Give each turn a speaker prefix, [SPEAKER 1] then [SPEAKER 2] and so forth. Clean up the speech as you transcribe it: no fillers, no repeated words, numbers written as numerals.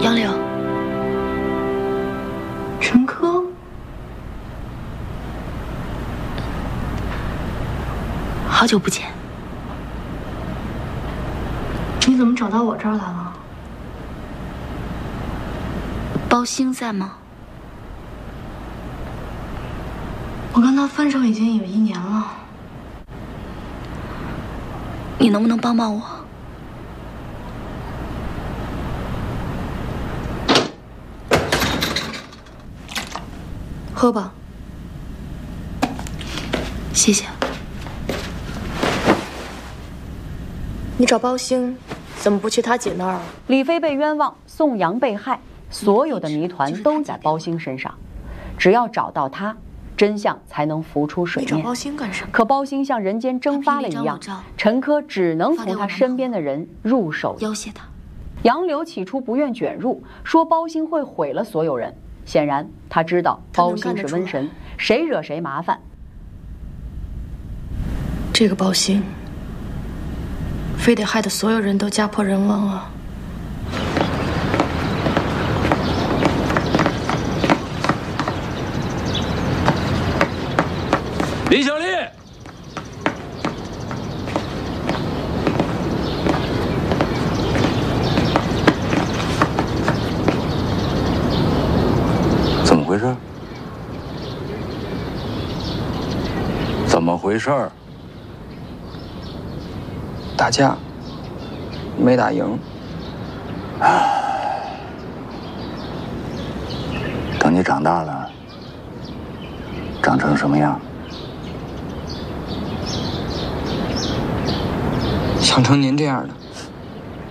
[SPEAKER 1] 杨柳，
[SPEAKER 2] 陈科，
[SPEAKER 1] 好久不见。
[SPEAKER 2] 你怎么找到我这儿来了？
[SPEAKER 1] 包兴在吗？
[SPEAKER 2] 我跟他分手已经有1年了。
[SPEAKER 1] 你能不能帮帮我？
[SPEAKER 2] 喝吧。
[SPEAKER 1] 谢谢。
[SPEAKER 2] 你找包兴，怎么不去他姐那儿啊？
[SPEAKER 3] 李飞被冤枉，宋阳被害，所有的谜团都在包兴身上。只要找到他，真相才能浮出水面。
[SPEAKER 2] 你找包兴干什么？
[SPEAKER 3] 可包兴像人间蒸发了一样，陈科只能从他身边的人入手
[SPEAKER 1] 要挟他。
[SPEAKER 3] 杨柳起初不愿卷入，说包兴会毁了所有人。显然，他知道包兴是瘟神，谁惹谁麻烦。
[SPEAKER 2] 这个包兴，非得害得所有人都家破人亡啊！
[SPEAKER 4] 李小丽，
[SPEAKER 5] 怎么回事？怎么回事？
[SPEAKER 6] 打架，没打赢。
[SPEAKER 5] 等你长大了，长成什么样？
[SPEAKER 6] 想成您这样的。